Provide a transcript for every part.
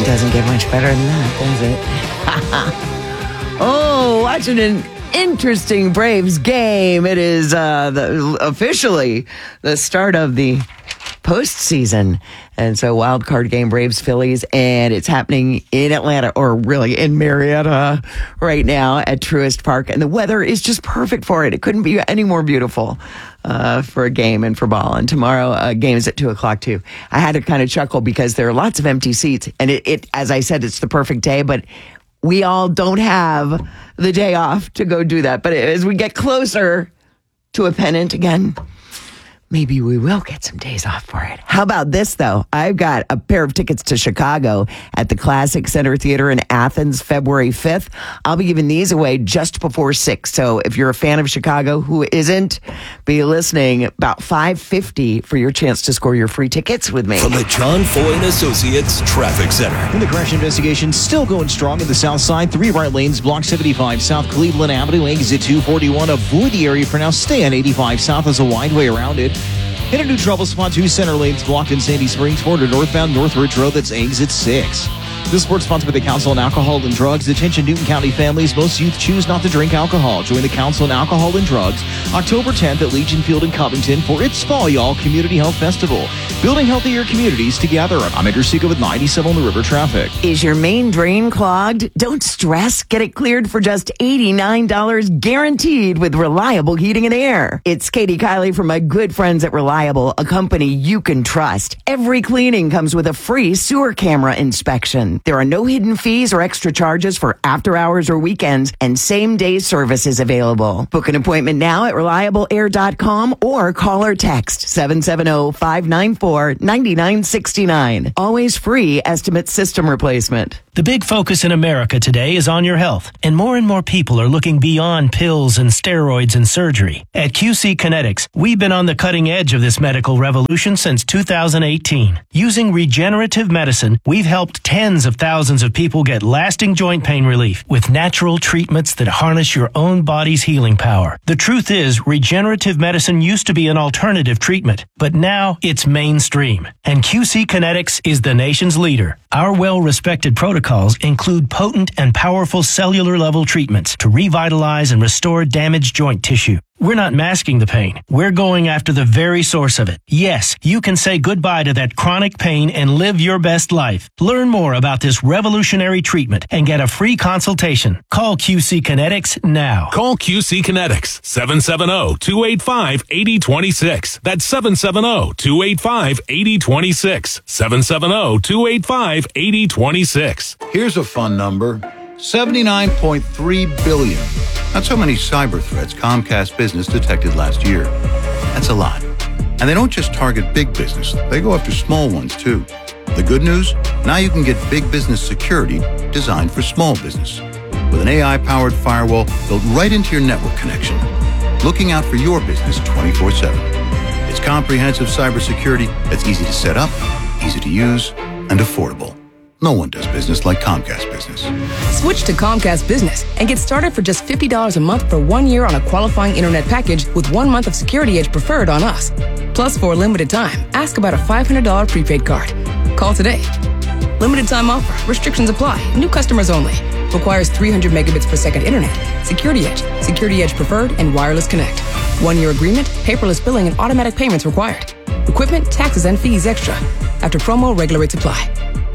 It doesn't get much better than that, does it? Oh, watching an interesting Braves game. It is officially the start of the postseason. And so wild card game, Braves, Phillies, and it's happening in Atlanta, or really in Marietta right now at Truist Park. And the weather is just perfect for it. It couldn't be any more beautiful for a game and for ball. And tomorrow, game is at 2:00 too. I had to kind of chuckle because there are lots of empty seats. And it, as I said, it's the perfect day, but we all don't have the day off to go do that. But as we get closer to a pennant again, maybe we will get some days off for it. How about this, though? I've got a pair of tickets to Chicago at the Classic Center Theater in Athens, February 5th. I'll be giving these away just before 6. So if you're a fan of Chicago, who isn't, be listening about $5.50 for your chance to score your free tickets with me. From the John Foy & Associates Traffic Center. And the crash investigation still going strong in the south side. 3 right lanes, block 75 South Cleveland Avenue, exit 241. Avoid the area for now. Stay on 85 South as a wide way around it. In a new trouble spot, 2 center lanes blocked in Sandy Springs, forward to northbound Northridge Road. That's exit 6. This report sponsored by the Council on Alcohol and Drugs. Attention Newton County families. Most youth choose not to drink alcohol. Join the Council on Alcohol and Drugs October 10th at Legion Field in Covington for its Fall Y'all Community Health Festival. Building healthier communities together. I'm Andrew Seco with 97 on the river traffic. Is your main drain clogged? Don't stress. Get it cleared for just $89 guaranteed with Reliable Heating and Air. It's Katie Kiley from my good friends at Reliable, a company you can trust. Every cleaning comes with a free sewer camera inspection. There are no hidden fees or extra charges for after hours or weekends, and same-day service is available. Book an appointment now at reliableair.com or call or text 770-594-9969. Always free estimate system replacement. The big focus in America today is on your health, and more people are looking beyond pills and steroids and surgery. At QC Kinetics, we've been on the cutting edge of this medical revolution since 2018. Using regenerative medicine, we've helped tens of thousands of people get lasting joint pain relief with natural treatments that harness your own body's healing power. The truth is, regenerative medicine used to be an alternative treatment, but now it's mainstream. And QC Kinetics is the nation's leader. Our well-respected protocols include potent and powerful cellular-level treatments to revitalize and restore damaged joint tissue. We're not masking the pain. We're going after the very source of it. Yes, you can say goodbye to that chronic pain and live your best life. Learn more about this revolutionary treatment and get a free consultation. Call QC Kinetics now. Call QC Kinetics, 770-285-8026. That's 770-285-8026. 770-285-8026. Here's a fun number. 79.3 billion. That's how many cyber threats Comcast Business detected last year. That's a lot. And they don't just target big business. They go after small ones, too. The good news? Now you can get big business security designed for small business. With an AI-powered firewall built right into your network connection. Looking out for your business 24/7. It's comprehensive cybersecurity that's easy to set up, easy to use, and affordable. No one does business like Comcast Business. Switch to Comcast Business and get started for just $50 a month for 1 year on a qualifying internet package with 1 month of Security Edge preferred on us. Plus, for a limited time, ask about a $500 prepaid card. Call today. Limited time offer. Restrictions apply. New customers only. Requires 300 megabits per second internet. Security Edge. Security Edge preferred and wireless connect. 1 year agreement, paperless billing, and automatic payments required. Equipment, taxes, and fees extra. After promo, regular rates apply.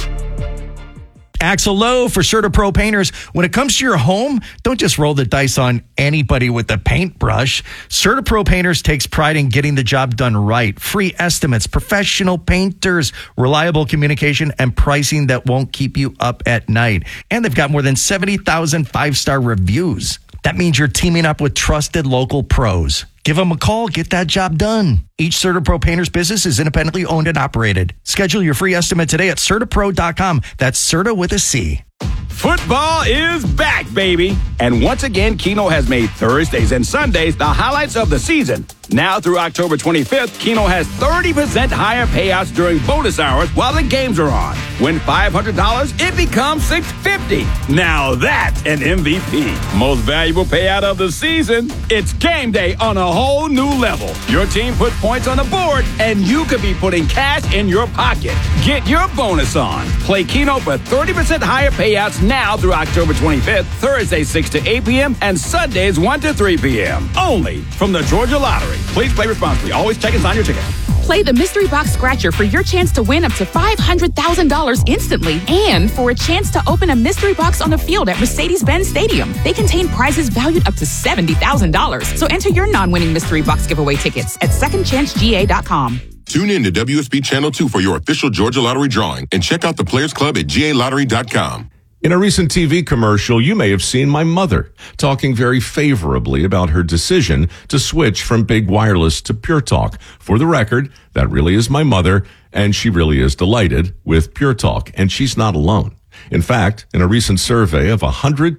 Axel Lowe for CertaPro Painters. When it comes to your home, don't just roll the dice on anybody with a paintbrush. CertaPro Painters takes pride in getting the job done right. Free estimates, professional painters, reliable communication, and pricing that won't keep you up at night. And they've got more than 70,000 five-star reviews. That means you're teaming up with trusted local pros. Give them a call. Get that job done. Each CertaPro Painters business is independently owned and operated. Schedule your free estimate today at CertaPro.com. That's Certa with a C. Football is back, baby. And once again, Keno has made Thursdays and Sundays the highlights of the season. Now through October 25th, Keno has 30% higher payouts during bonus hours while the games are on. Win $500, it becomes $650. Now that's an MVP. Most valuable payout of the season. It's game day on a whole new level. Your team puts points on the board, and you could be putting cash in your pocket. Get your bonus on. Play Keno for 30% higher payouts now through October 25th, Thursday 6 to 8 p.m., and Sundays 1 to 3 p.m. Only from the Georgia Lottery. Please play responsibly. Always check and sign your ticket. Play the Mystery Box Scratcher for your chance to win up to $500,000 instantly and for a chance to open a mystery box on the field at Mercedes-Benz Stadium. They contain prizes valued up to $70,000. So enter your non-winning Mystery Box giveaway tickets at secondchancega.com. Tune in to WSB Channel 2 for your official Georgia Lottery drawing and check out the Players Club at GALottery.com. In a recent TV commercial, you may have seen my mother talking very favorably about her decision to switch from big wireless to Pure Talk. For the record, that really is my mother, and she really is delighted with Pure Talk, and she's not alone. In fact, in a recent survey of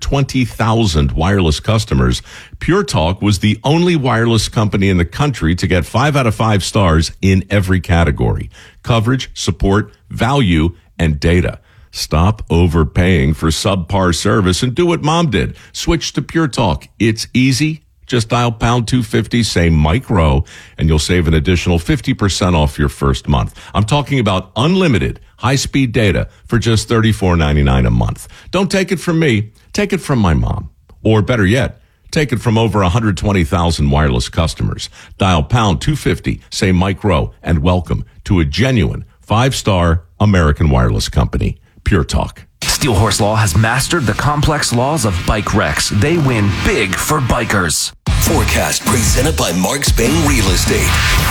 120,000 wireless customers, Pure Talk was the only wireless company in the country to get 5 out of 5 stars in every category: coverage, support, value, and data. Stop overpaying for subpar service and do what Mom did. Switch to Pure Talk. It's easy. Just dial pound 250, say Mike Rowe, and you'll save an additional 50% off your first month. I'm talking about unlimited high-speed data for just $34.99 a month. Don't take it from me. Take it from my mom. Or better yet, take it from over 120,000 wireless customers. Dial pound 250, say Mike Rowe, and welcome to a genuine 5-star American wireless company. Pure Talk. Steel Horse Law has mastered the complex laws of bike wrecks. They win big for bikers. Forecast presented by Mark Spain Real Estate.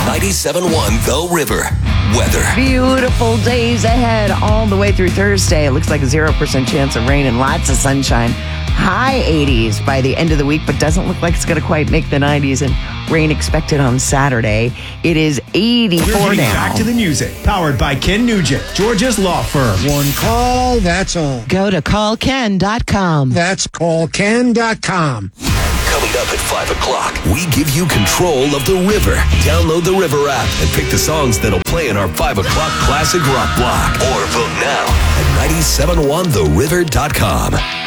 97.1 The River. Weather. Beautiful days ahead all the way through Thursday. It looks like a 0% chance of rain and lots of sunshine. High 80s by the end of the week, but doesn't look like it's going to quite make the 90s, and rain expected on Saturday. It is 84 We're now. Back to the music. Powered by Ken Nugent, Georgia's law firm. One call, that's all. Go to callken.com. That's callken.com. Coming up at 5 o'clock, we give you control of the river. Download the River app and pick the songs that'll play in our 5 o'clock classic rock block. Or vote now at 971theriver.com.